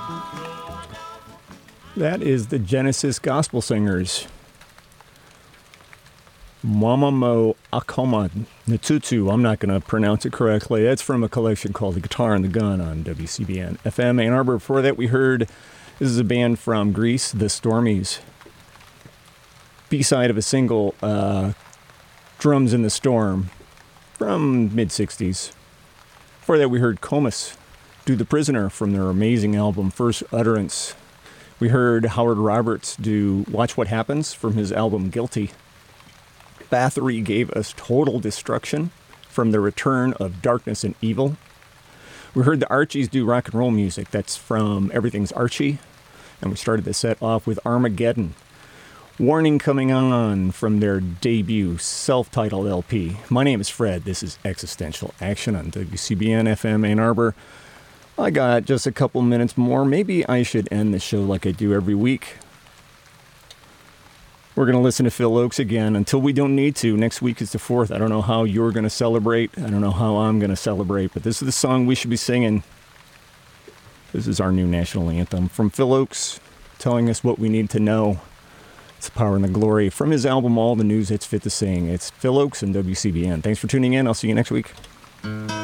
That is the Genesis Gospel Singers. Mama Mo Akoma Natutu. I'm not going to pronounce it correctly. That's from a collection called The Guitar and the Gun on WCBN FM Ann Arbor. Before that, we heard, this is a band from Greece, The Stormies. B-side of a single, Drums in the Storm, from mid-60s. Before that, we heard Comus do The Prisoner from their amazing album First Utterance. We heard Howard Roberts do Watch What Happens from his album Guilty. Bathory gave us Total Destruction from the return of Darkness and Evil. We heard the Archies do rock and roll music. That's from Everything's Archie. And we started the set off with Armageddon. Warning Coming On from their debut self-titled LP. My name is Fred. This is Existential Action on WCBN FM Ann Arbor. I got just a couple minutes more. Maybe I should end the show like I do every week. We're going to listen to Phil Ochs again until we don't need to. Next week is the 4th. I don't know how you're going to celebrate. I don't know how I'm going to celebrate. But this is the song we should be singing. This is our new national anthem from Phil Ochs, telling us what we need to know. It's the power and the glory from his album All the News It's Fit to Sing. It's Phil Ochs and WCBN. Thanks for tuning in. I'll see you next week.